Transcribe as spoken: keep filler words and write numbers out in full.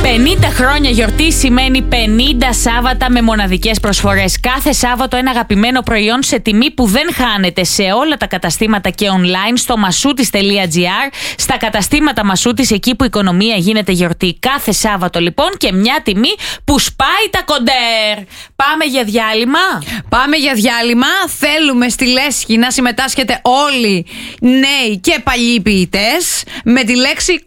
πενήντα χρόνια γιορτή σημαίνει πενήντα Σάββατα με μοναδικές προσφορές. Κάθε Σάββατο ένα αγαπημένο προϊόν σε τιμή που δεν χάνεται σε όλα τα καταστήματα και online στο μασούτης τελεία τζι άρ, στα καταστήματα Μασούτης, εκεί που η οικονομία γίνεται γιορτή. Κάθε Σάββατο λοιπόν και μια τιμή που σπάει τα κοντέρ. Πάμε για διάλειμμα. Πάμε για διάλειμμα. Θέλουμε στη λέσχη να συμμετάσχετε όλοι, νέοι και παλιοί ποιητές, με τη λέξη